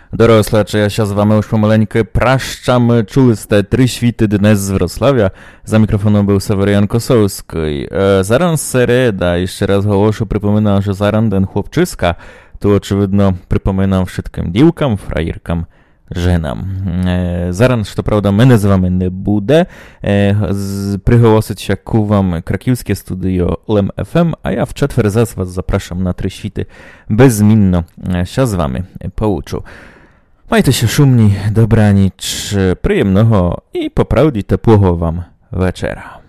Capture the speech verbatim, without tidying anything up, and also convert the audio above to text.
Doroslacze, ja się z wami już pomaleńkę praszczam, czulste trzy świty dnes z Wrocławia. Za mikrofonem był Sewerian Kosołski. E, zaran sereda, jeszcze raz hołoszu przypominam, że zaran ten chłopczyska, tu oczywidno przypominam wszystkim dziłkam, frajerkam, ženam. E, zaran, što pravda, mene z vami ne bude. E, prihołosyć się ku wam krakiwskie studio Lem F M, a ja w czetwer zas was zapraszam na trzy świty bezminno się z wami pouczu. Majcie się szumni, dobranic, przyjemnego i po prawdzie tepłego wam wieczera.